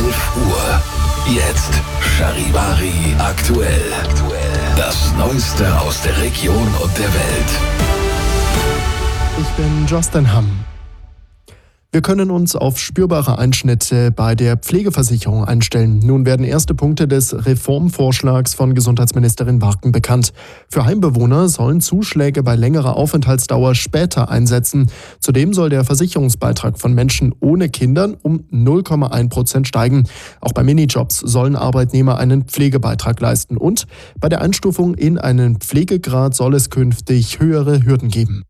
11 Uhr. Jetzt Charivari aktuell. Das Neueste aus der Region und der Welt. Ich bin Justin Hamm. Wir können uns auf spürbare Einschnitte bei der Pflegeversicherung einstellen. Nun werden erste Punkte des Reformvorschlags von Gesundheitsministerin Warken bekannt. Für Heimbewohner sollen Zuschläge bei längerer Aufenthaltsdauer später einsetzen. Zudem soll der Versicherungsbeitrag von Menschen ohne Kindern um 0,1% steigen. Auch bei Minijobs sollen Arbeitnehmer einen Pflegebeitrag leisten. Und bei der Einstufung in einen Pflegegrad soll es künftig höhere Hürden geben.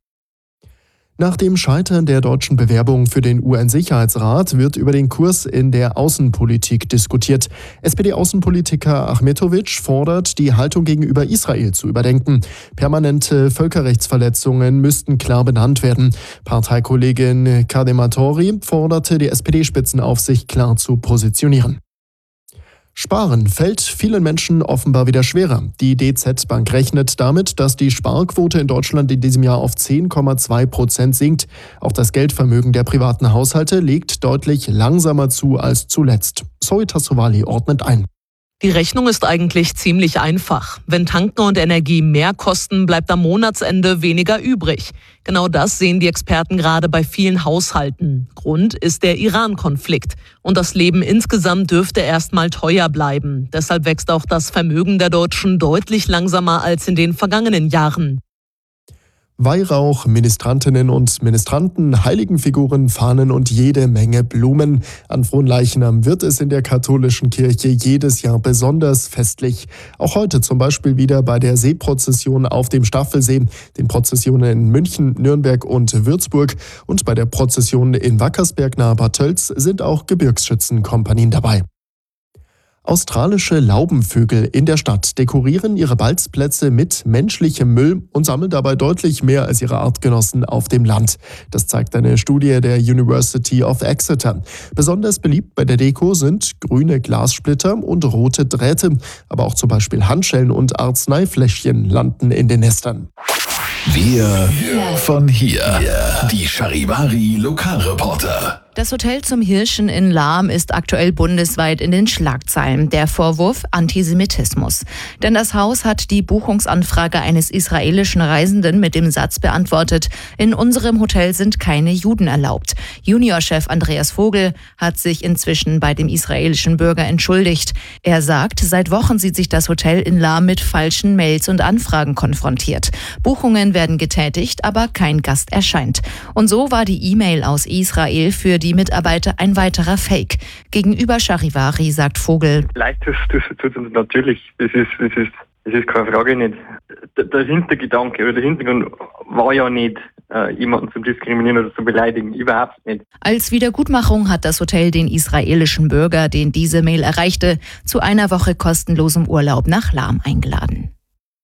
Nach dem Scheitern der deutschen Bewerbung für den UN-Sicherheitsrat wird über den Kurs in der Außenpolitik diskutiert. SPD-Außenpolitiker Ahmetovic fordert, die Haltung gegenüber Israel zu überdenken. Permanente Völkerrechtsverletzungen müssten klar benannt werden. Parteikollegin Kadematori forderte die SPD-Spitzenaufsicht klar zu positionieren. Sparen fällt vielen Menschen offenbar wieder schwerer. Die DZ Bank rechnet damit, dass die Sparquote in Deutschland in diesem Jahr auf 10,2% sinkt. Auch das Geldvermögen der privaten Haushalte legt deutlich langsamer zu als zuletzt. Zoe Tassovali ordnet ein. Die Rechnung ist eigentlich ziemlich einfach. Wenn Tanken und Energie mehr kosten, bleibt am Monatsende weniger übrig. Genau das sehen die Experten gerade bei vielen Haushalten. Grund ist der Iran-Konflikt. Und das Leben insgesamt dürfte erstmal teuer bleiben. Deshalb wächst auch das Vermögen der Deutschen deutlich langsamer als in den vergangenen Jahren. Weihrauch, Ministrantinnen und Ministranten, Heiligenfiguren, Fahnen und jede Menge Blumen. An Fronleichnam wird es in der katholischen Kirche jedes Jahr besonders festlich. Auch heute zum Beispiel wieder bei der Seeprozession auf dem Staffelsee, den Prozessionen in München, Nürnberg und Würzburg und bei der Prozession in Wackersberg nahe Bad Tölz sind auch Gebirgsschützenkompanien dabei. Australische Laubenvögel in der Stadt dekorieren ihre Balzplätze mit menschlichem Müll und sammeln dabei deutlich mehr als ihre Artgenossen auf dem Land. Das zeigt eine Studie der University of Exeter. Besonders beliebt bei der Deko sind grüne Glassplitter und rote Drähte, aber auch zum Beispiel Handschellen und Arzneifläschchen landen in den Nestern. Wir von hier. Die Charivari Lokalreporter. Das Hotel zum Hirschen in Lahm ist aktuell bundesweit in den Schlagzeilen. Der Vorwurf Antisemitismus. Denn das Haus hat die Buchungsanfrage eines israelischen Reisenden mit dem Satz beantwortet: In unserem Hotel sind keine Juden erlaubt. Juniorchef Andreas Vogel hat sich inzwischen bei dem israelischen Bürger entschuldigt. Er sagt, seit Wochen sieht sich das Hotel in Lahm mit falschen Mails und Anfragen konfrontiert. Buchungen werden getätigt, aber kein Gast erscheint. Und so war die E-Mail aus Israel für die Mitarbeiter ein weiterer Fake. Gegenüber Charivari sagt Vogel: Leicht tut uns natürlich, das ist keine Frage nicht. Der Hintergedanke oder der Hintergrund war ja nicht, jemanden zu diskriminieren oder zu beleidigen, überhaupt nicht. Als Wiedergutmachung hat das Hotel den israelischen Bürger, den diese Mail erreichte, zu einer Woche kostenlosem Urlaub nach Lahm eingeladen.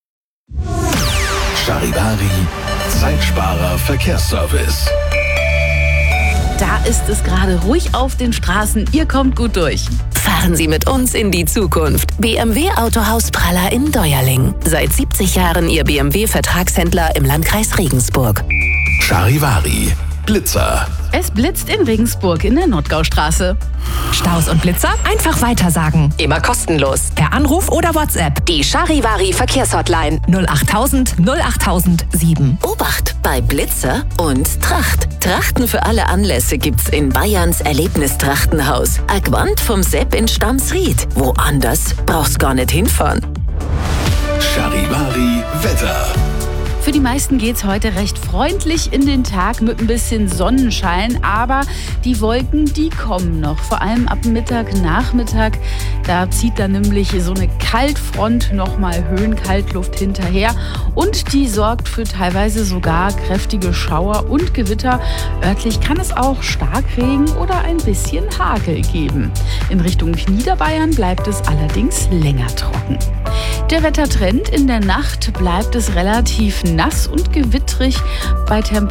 Charivari, Zeitsparer Verkehrsservice. Da ist es gerade ruhig auf den Straßen. Ihr kommt gut durch. Fahren Sie mit uns in die Zukunft. BMW Autohaus Praller in Deuerling. Seit 70 Jahren Ihr BMW-Vertragshändler im Landkreis Regensburg. Charivari, Blitzer. Es blitzt in Regensburg in der Nordgaustraße. Staus und Blitzer einfach weitersagen. Immer kostenlos. Per Anruf oder WhatsApp. Die Charivari Verkehrshotline 08000 08007. Obacht bei Blitzer und Tracht. Trachten für alle Anlässe gibt's in Bayerns Erlebnistrachtenhaus. Agwand vom Sepp in Stamsried. Woanders brauchst gar nicht hinfahren. Charivari Wetter. Für die meisten geht's heute recht freundlich in den Tag mit ein bisschen Sonnenschein, aber die Wolken, die kommen noch, vor allem ab Mittag, Nachmittag. Da zieht dann nämlich so eine Kaltfront nochmal Höhenkaltluft hinterher und die sorgt für teilweise sogar kräftige Schauer und Gewitter. Örtlich kann es auch Starkregen oder ein bisschen Hagel geben. In Richtung Niederbayern bleibt es allerdings länger trocken. Der Wettertrend: in der Nacht bleibt es relativ nass und gewittrig bei Temperaturen